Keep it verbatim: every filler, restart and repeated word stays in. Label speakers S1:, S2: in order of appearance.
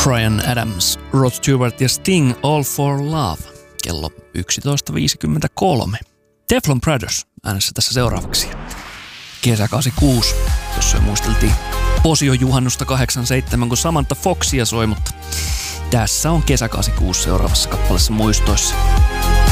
S1: Bryan Adams, Rod Stewart ja Sting, All for Love, kello yksitoista viisikymmentäkolme. Teflon Brothers äänessä tässä seuraavaksi. Kesä kahdeksankymmentäkuusi, jossa jo muisteltiin Posio-juhannusta kahdeksankymmentäseitsemän, kun Samantha Foxia soi, mutta tässä on Kesä kahdeksankymmentäkuusi seuraavassa kappaleessa muistoissa.